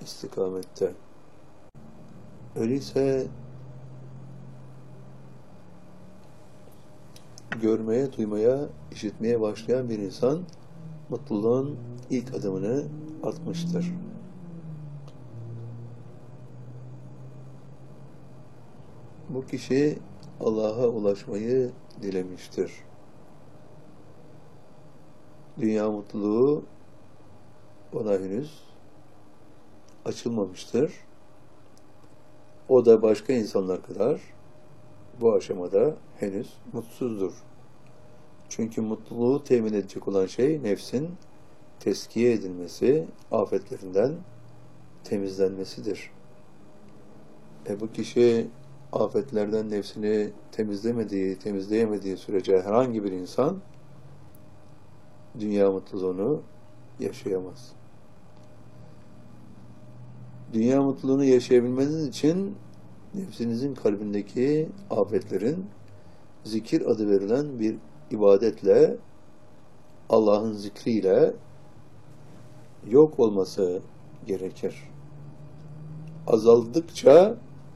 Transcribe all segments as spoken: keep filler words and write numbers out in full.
istikamette. Öyleyse görmeye, duymaya, işitmeye başlayan bir insan mutluluğun ilk adımını atmıştır. Bu kişi Allah'a ulaşmayı dilemiştir. Dünya mutluluğu ona henüz açılmamıştır. O da başka insanlar kadar bu aşamada henüz mutsuzdur. Çünkü mutluluğu temin edecek olan şey nefsin teskiye edilmesi, afetlerinden temizlenmesidir. E bu kişi afetlerden nefsini temizlemediği, temizleyemediği sürece herhangi bir insan dünya mutluluğunu yaşayamaz. Dünya mutluluğunu yaşayabilmeniz için nefsinizin kalbindeki afetlerin zikir adı verilen bir ibadetle, Allah'ın zikriyle yok olması gerekir. Azaldıkça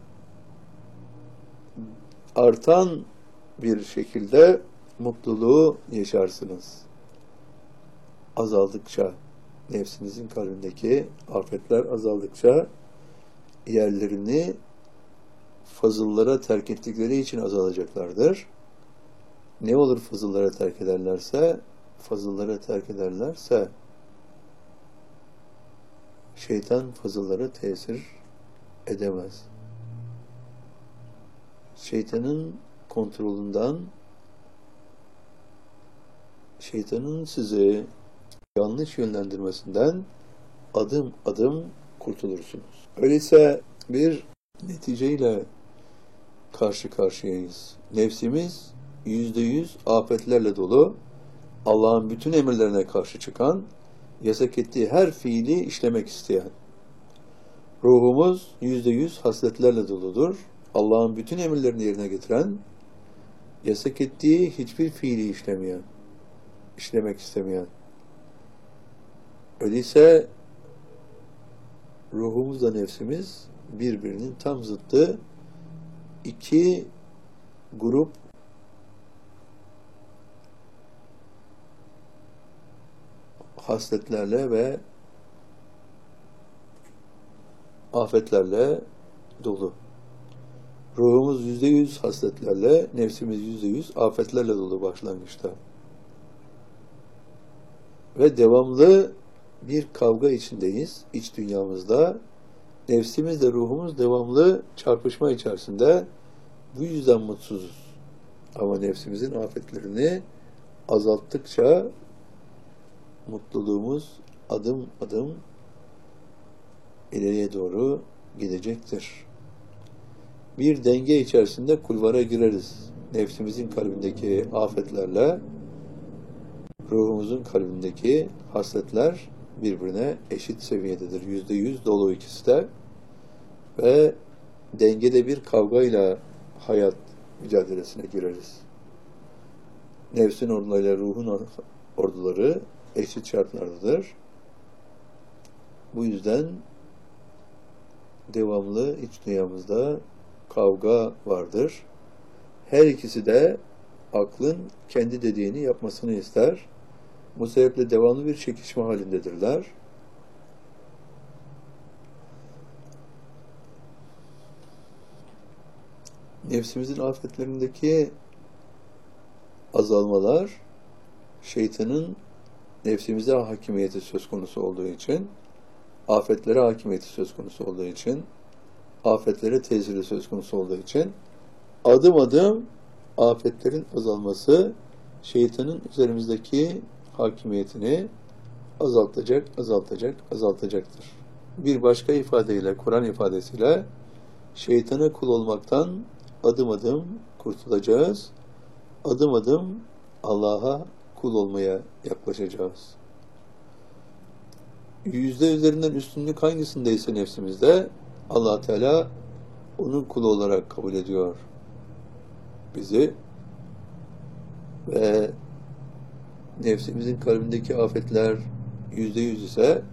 artan bir şekilde mutluluğu yaşarsınız. Azaldıkça, nefsinizin kalbindeki afetler azaldıkça yerlerini fazıllara terk ettikleri için azalacaklardır. Ne olur fazıllara terk ederlerse, fazıllara terk ederlerse şeytan fazıllara tesir edemez. Şeytanın kontrolünden, şeytanın sizi yanlış yönlendirmesinden adım adım kurtulursunuz. Öyleyse bir neticeyle karşı karşıyayız. Nefsimiz yüzde yüz afetlerle dolu, Allah'ın bütün emirlerine karşı çıkan, yasak ettiği her fiili işlemek isteyen. Ruhumuz yüzde yüz hasletlerle doludur. Allah'ın bütün emirlerini yerine getiren, yasak ettiği hiçbir fiili işlemeyen, işlemek istemeyen. Öyleyse ruhumuzla nefsimiz birbirinin tam zıttı iki grup hasletlerle ve afetlerle dolu. Ruhumuz yüzde yüz hasletlerle, nefsimiz yüzde yüz afetlerle dolu başlangıçta. Ve devamlı bir kavga içindeyiz, iç dünyamızda. Nefsimizle ruhumuz devamlı çarpışma içerisinde. Bu yüzden mutsuzuz. Ama nefsimizin afetlerini azalttıkça mutluluğumuz adım adım ileriye doğru gidecektir. Bir denge içerisinde kulvara gireriz. Nefsimizin kalbindeki afetlerle ruhumuzun kalbindeki hasletler birbirine eşit seviyededir. Yüzde yüz dolu ikisi de. Ve dengede bir kavgayla hayat mücadelesine gireriz. Nefsin ordularıyla ruhun orduları eşit şartlardadır. Bu yüzden devamlı iç dünyamızda kavga vardır. Her ikisi de aklın kendi dediğini yapmasını ister. Bu sebeple devamlı bir çekişme halindedirler. Nefsimizin afetlerindeki azalmalar, şeytanın nefsimize hakimiyeti söz konusu olduğu için, afetlere hakimiyeti söz konusu olduğu için, afetlere tesiri söz konusu olduğu için, adım adım afetlerin azalması, şeytanın üzerimizdeki hakimiyetini azaltacak, azaltacak, azaltacaktır. Bir başka ifadeyle, Kur'an ifadesiyle, şeytana kul olmaktan adım adım kurtulacağız. Adım adım Allah'a kul olmaya yaklaşacağız. Yüzde üzerinden üstünlük hangisindeyse nefsimizde, Allah Teala onun kulu olarak kabul ediyor bizi ve nefsimizin kalbindeki afetler yüzde yüz ise